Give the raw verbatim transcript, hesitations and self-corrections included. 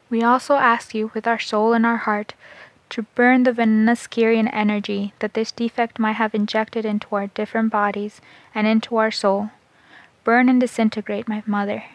We also ask you, with our soul and our heart, to burn the Venuskirian energy that this defect might have injected into our different bodies and into our soul. Burn and disintegrate, my mother.